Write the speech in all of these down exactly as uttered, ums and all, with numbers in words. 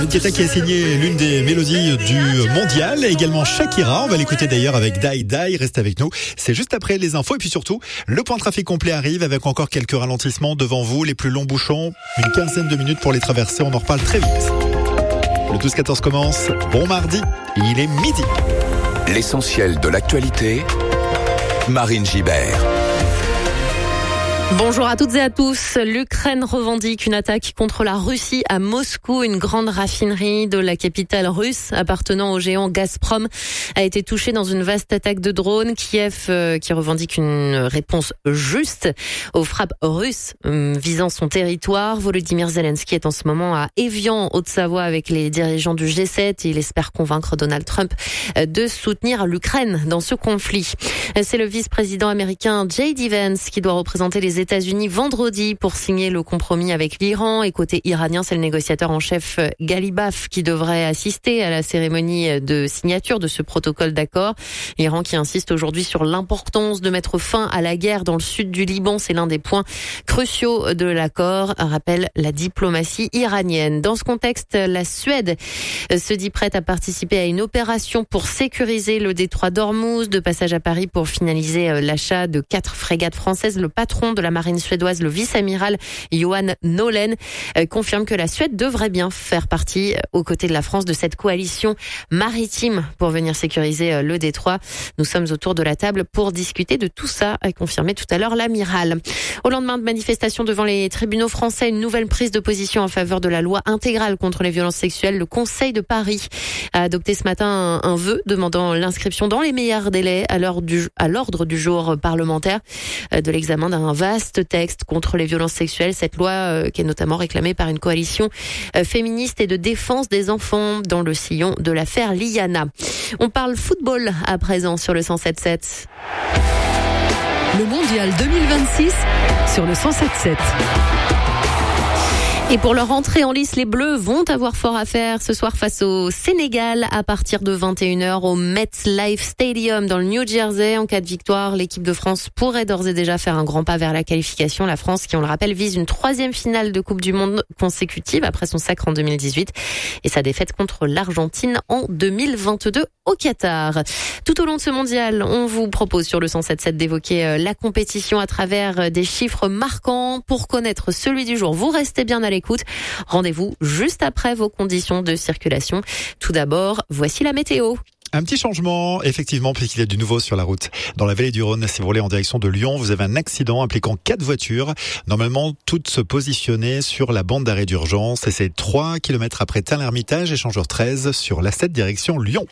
Guetta qui a signé l'une des mélodies du mondial, et également Shakira. On va l'écouter d'ailleurs avec Die Die. Reste avec nous. C'est juste après les infos et puis surtout, le point trafic complet arrive avec encore quelques ralentissements devant vous. Les plus longs bouchons, une quinzaine de minutes pour les traverser. On en reparle très vite. Le douze quatorze commence. Bon mardi. Il est midi. L'essentiel de l'actualité. Marine Gibert. Bonjour à toutes et à tous. L'Ukraine revendique une attaque contre la Russie à Moscou. Une grande raffinerie de la capitale russe appartenant au géant Gazprom a été touchée dans une vaste attaque de drones. Kiev euh, qui revendique une réponse juste aux frappes russes euh, visant son territoire. Volodymyr Zelensky est en ce moment à Évian, Haute-Savoie, avec les dirigeants du G sept et il espère convaincre Donald Trump euh, de soutenir l'Ukraine dans ce conflit. C'est le vice-président américain J D Vance qui doit représenter les États-Unis vendredi pour signer le compromis avec l'Iran. Et côté iranien, c'est le négociateur en chef Ghalibaf qui devrait assister à la cérémonie de signature de ce protocole d'accord. L'Iran qui insiste aujourd'hui sur l'importance de mettre fin à la guerre dans le sud du Liban. C'est l'un des points cruciaux de l'accord, rappelle la diplomatie iranienne. Dans ce contexte, la Suède se dit prête à participer à une opération pour sécuriser le détroit d'Ormuz. De passage à Paris pour finaliser l'achat de quatre frégates françaises. Le patron de la marine suédoise, le vice-amiral Johan Nolen, euh, confirme que la Suède devrait bien faire partie, euh, aux côtés de la France, de cette coalition maritime pour venir sécuriser euh, le détroit. Nous sommes autour de la table pour discuter de tout ça, a confirmé tout à l'heure l'amiral. Au lendemain de manifestations devant les tribunaux français, une nouvelle prise de position en faveur de la loi intégrale contre les violences sexuelles. Le Conseil de Paris a adopté ce matin un, un vœu demandant l'inscription dans les meilleurs délais à l'ordre du, à l'ordre du jour parlementaire euh, de l'examen d'un vaste texte contre les violences sexuelles. Cette loi euh, qui est notamment réclamée par une coalition euh, féministe et de défense des enfants dans le sillon de l'affaire Liana. On parle football à présent sur le cent sept sept. Le mondial deux mille vingt-six sur le cent sept sept. Et pour leur entrée en lice, les Bleus vont avoir fort à faire ce soir face au Sénégal à partir de vingt et une heures au MetLife Stadium dans le New Jersey. En cas de victoire, l'équipe de France pourrait d'ores et déjà faire un grand pas vers la qualification. La France, qui on le rappelle, vise une troisième finale de Coupe du Monde consécutive après son sacre en deux mille dix-huit et sa défaite contre l'Argentine en deux mille vingt-deux au Qatar. Tout au long de ce mondial, on vous propose sur le cent sept sept d'évoquer la compétition à travers des chiffres marquants. Pour connaître celui du jour, vous restez bien à l'écoute. Rendez-vous juste après vos conditions de circulation. Tout d'abord, voici la météo. Un petit changement, effectivement, puisqu'il y a du nouveau sur la route. Dans la vallée du Rhône, si vous roulez en direction de Lyon, vous avez un accident impliquant quatre voitures. Normalement, toutes se positionner sur la bande d'arrêt d'urgence. Et c'est trois kilomètres après Tain-l'Hermitage, échangeur treize, sur l'A sept direction Lyon.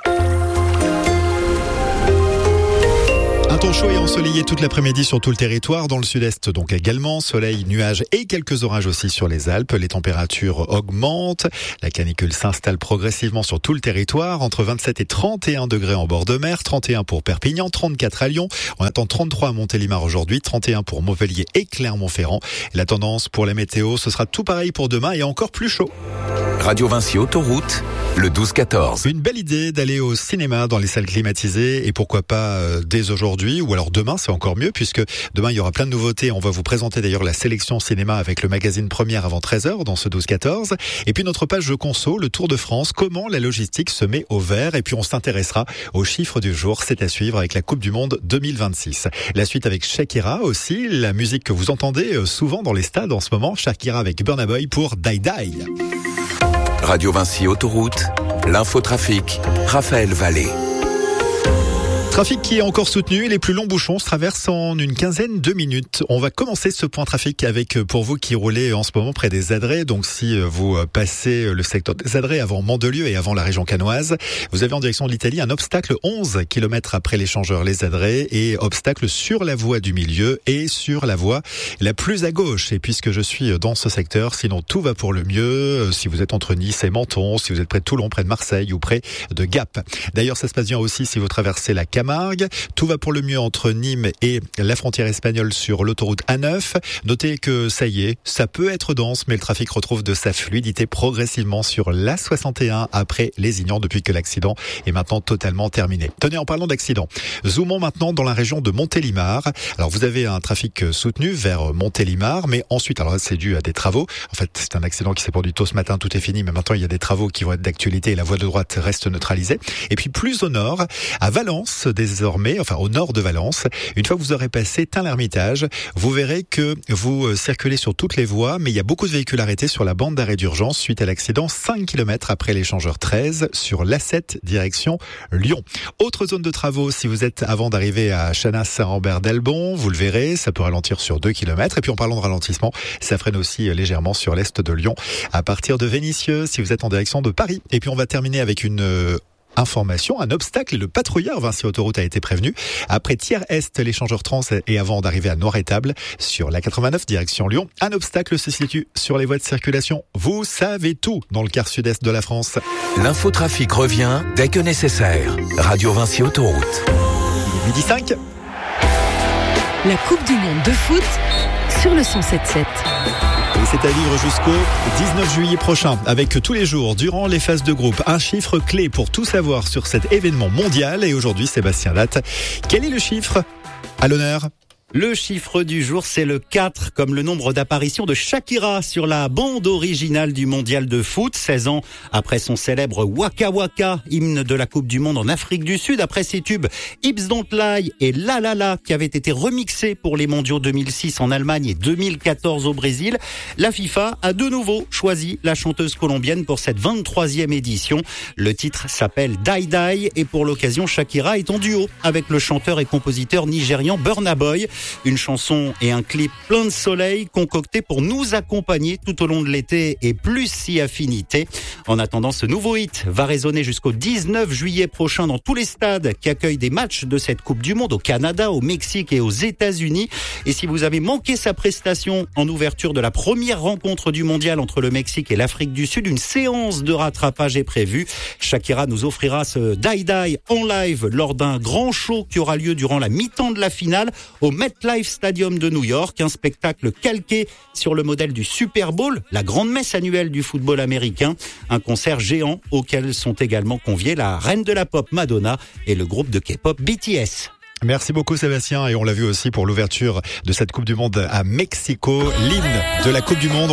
Un temps chaud et ensoleillé toute l'après-midi sur tout le territoire. Dans le sud-est, donc également, soleil, nuages et quelques orages aussi sur les Alpes. Les températures augmentent. La canicule s'installe progressivement sur tout le territoire. Entre vingt-sept et trente et un degrés en bord de mer. trente et un pour Perpignan, trente-quatre à Lyon. On attend trente-trois à Montélimar aujourd'hui. trente et un pour Montpellier et Clermont-Ferrand. La tendance pour la météo, ce sera tout pareil pour demain et encore plus chaud. Radio Vinci Autoroute, le douze quatorze. Une belle idée d'aller au cinéma dans les salles climatisées et pourquoi pas euh, dès aujourd'hui ou alors demain, c'est encore mieux puisque demain il y aura plein de nouveautés. On va vous présenter d'ailleurs la sélection cinéma avec le magazine Première avant treize heures dans ce douze quatorze. Et puis notre page de conso, le Tour de France, comment la logistique se met au vert. Et puis on s'intéressera aux chiffres du jour, c'est à suivre avec la Coupe du Monde deux mille vingt-six. La suite avec Shakira aussi, la musique que vous entendez souvent dans les stades en ce moment. Shakira avec Burna Boy pour Die Die. Radio Vinci Autoroute, l'infotrafic, Raphaël Vallée. Trafic qui est encore soutenu, les plus longs bouchons se traversent en une quinzaine de minutes. On va commencer ce point trafic avec, pour vous qui roulez en ce moment près des Adrets, donc si vous passez le secteur des Adrets avant Mandelieu et avant la région canoise, vous avez en direction de l'Italie un obstacle onze kilomètres après l'échangeur Les Adrets et obstacle sur la voie du milieu et sur la voie la plus à gauche. Et puisque je suis dans ce secteur, sinon tout va pour le mieux, si vous êtes entre Nice et Menton, si vous êtes près de Toulon, près de Marseille ou près de Gap. D'ailleurs, ça se passe bien aussi si vous traversez la Camargue. Tout va pour le mieux entre Nîmes et la frontière espagnole sur l'autoroute A neuf. Notez que ça y est, ça peut être dense, mais le trafic retrouve de sa fluidité progressivement sur l'A soixante et un après Lézignan depuis que l'accident est maintenant totalement terminé. Tenez, en parlant d'accident, zoomons maintenant dans la région de Montélimar. Alors vous avez un trafic soutenu vers Montélimar, mais ensuite, alors là c'est dû à des travaux. En fait, c'est un accident qui s'est produit tôt ce matin, tout est fini, mais maintenant il y a des travaux qui vont être d'actualité et la voie de droite reste neutralisée. Et puis plus au nord, à Valence désormais, enfin au nord de Valence, une fois que vous aurez passé Tain-l'Hermitage, vous verrez que vous circulez sur toutes les voies, mais il y a beaucoup de véhicules arrêtés sur la bande d'arrêt d'urgence suite à l'accident cinq kilomètres après l'échangeur treize sur l'A sept direction Lyon. Autre zone de travaux, si vous êtes avant d'arriver à Chanas-Saint-Rambert-d'Elbon, vous le verrez, ça peut ralentir sur deux kilomètres. Et puis en parlant de ralentissement, ça freine aussi légèrement sur l'est de Lyon à partir de Vénissieux si vous êtes en direction de Paris. Et puis on va terminer avec une euh, information, un obstacle et le patrouilleur Vinci Autoroute a été prévenu. Après Thiers-Est, l'échangeur trans et avant d'arriver à Noir-Étable sur la quatre-vingt-neuf direction Lyon, un obstacle se situe sur les voies de circulation. Vous savez tout dans le quart sud-est de la France. L'infotrafic revient dès que nécessaire. Radio Vinci Autoroute. Il est midi cinq. La Coupe du Monde de foot sur le cent sept sept. Et c'est à vivre jusqu'au dix-neuf juillet prochain, avec tous les jours, durant les phases de groupe, un chiffre clé pour tout savoir sur cet événement mondial. Et aujourd'hui, Sébastien Latte, quel est le chiffre à l'honneur ? Le chiffre du jour, c'est le quatre, comme le nombre d'apparitions de Shakira sur la bande originale du mondial de foot. seize ans après son célèbre Waka Waka, hymne de la Coupe du Monde en Afrique du Sud, après ses tubes Hips Don't Lie et La La La, qui avaient été remixés pour les mondiaux deux mille six en Allemagne et deux mille quatorze au Brésil. La FIFA a de nouveau choisi la chanteuse colombienne pour cette vingt-troisième édition. Le titre s'appelle Die Die et pour l'occasion, Shakira est en duo avec le chanteur et compositeur nigérian Burna Boy. Une chanson et un clip plein de soleil concoctés pour nous accompagner tout au long de l'été et plus si affinité. En attendant, ce nouveau hit va résonner jusqu'au dix-neuf juillet prochain dans tous les stades qui accueillent des matchs de cette Coupe du Monde au Canada, au Mexique et aux États-Unis. Et si vous avez manqué sa prestation en ouverture de la première rencontre du mondial entre le Mexique et l'Afrique du Sud, une séance de rattrapage est prévue. Shakira nous offrira ce Die Die en live lors d'un grand show qui aura lieu durant la mi-temps de la finale au MetLife Stadium de New York, un spectacle calqué sur le modèle du Super Bowl, la grande messe annuelle du football américain, un concert géant auquel sont également conviés la reine de la pop Madonna et le groupe de K-pop B T S. Merci beaucoup Sébastien, et on l'a vu aussi pour l'ouverture de cette Coupe du Monde à Mexico, l'hymne de la Coupe du Monde.